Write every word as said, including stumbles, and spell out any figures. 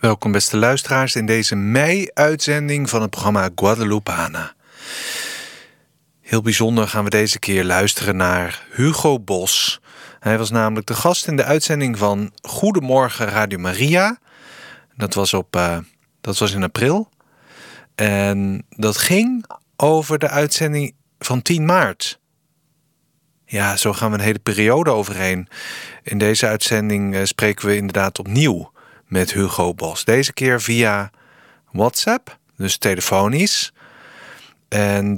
Welkom beste luisteraars in deze mei-uitzending van het programma Guadalupana. Heel bijzonder gaan we deze keer luisteren naar Hugo Bos. Hij was namelijk de gast in de uitzending van Goedemorgen Radio Maria. Dat was, op, uh, dat was in april. En dat ging over de uitzending van tien maart. Ja, zo gaan we een hele periode overheen. In deze uitzending uh, spreken we inderdaad opnieuw met Hugo Bos. Deze keer via WhatsApp, dus telefonisch. En